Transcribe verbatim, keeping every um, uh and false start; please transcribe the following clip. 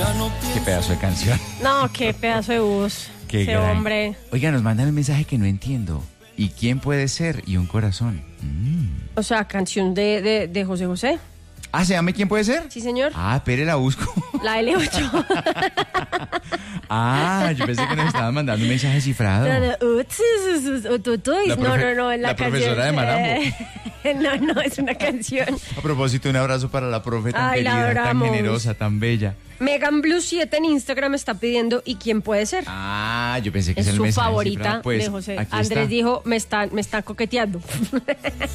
Qué pedazo de canción. No, qué pedazo de voz. Qué Ese gran- hombre. Oiga, nos mandan un mensaje que no entiendo. ¿Y quién puede ser? Y un corazón. Mm. O sea, canción de, de, de José José. Ah, ¿se llama quién puede ser? Sí, señor. Ah, espere, la busco. La L ocho. Ah, yo pensé que nos estaban mandando un mensaje cifrado. No, no, uts, uts, uts, uts, uts, uts. La no, profe- no, no, es la, la canción. profesora de Marambo. eh, No, no, es una canción. A propósito, un abrazo para la profe tan Ay, la querida, tan adoramos. generosa, tan bella. Megan Blue siete en Instagram está pidiendo ¿y quién puede ser? Ah, yo pensé que Es es el su mensaje favorita cifrado. Pues, de José. aquí Andrés está. dijo, me están, me están coqueteando.